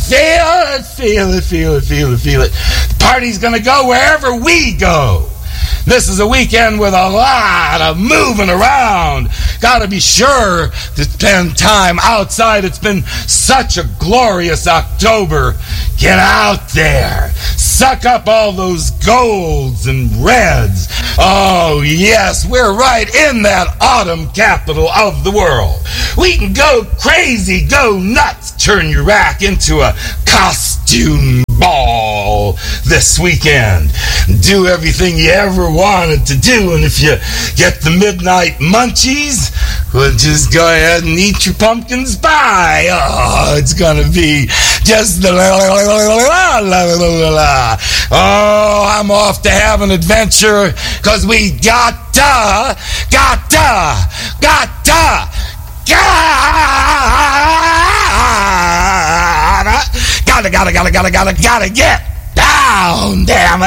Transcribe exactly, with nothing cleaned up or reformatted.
feel it, feel it, feel it, feel it, feel it. The party's gonna go wherever we go. This is a weekend with a lot of moving around. Gotta be sure to spend time outside. It's been such a glorious October. Get out there. Suck up all those golds and reds. Oh, yes, we're right in that autumn capital of the world. We can go crazy, go nuts, turn your rack into a costume ball this weekend. Do everything you ever wanted to do, and if you get the midnight munchies, well, just go ahead and eat your pumpkin pie. Oh, it's gonna be just the la la la la la la la. Oh, I'm off to have an adventure, cause we got to, got to, got to, gotta, gotta, gotta, gotta, gotta, gotta get down, damn